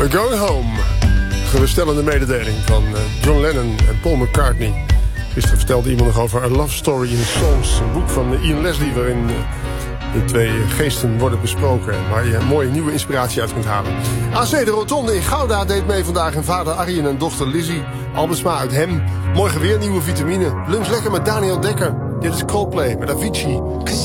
Going Home. Geruststellende mededeling van John Lennon en Paul McCartney. Gisteren vertelde iemand nog over A Love Story in Songs. Een boek van Ian Leslie waarin de twee geesten worden besproken. Waar je een mooie nieuwe inspiratie uit kunt halen. AC de Rotonde in Gouda deed mee vandaag. En vader Arjen en dochter Lizzie. Albersma uit Hem. Morgen weer nieuwe vitamine. Lunch lekker met Daniel Dekker. Dit is Coldplay met Avicii.